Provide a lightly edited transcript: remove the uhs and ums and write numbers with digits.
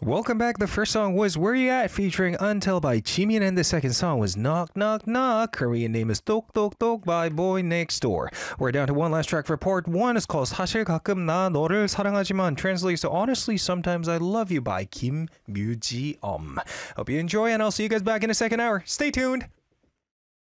Welcome back. The first song was Where You At featuring Until by Jimin, and the second song was Knock Knock Knock. Korean name is Tok Tok Tok by Boy Next Door. We're down to one last track for part one. It's called 사실 가끔 나 너를 사랑하지만, translates to Honestly Sometimes I Love You by Kim Moo-ji. Hope you enjoy, and I'll see you guys back in the second hour. Stay tuned.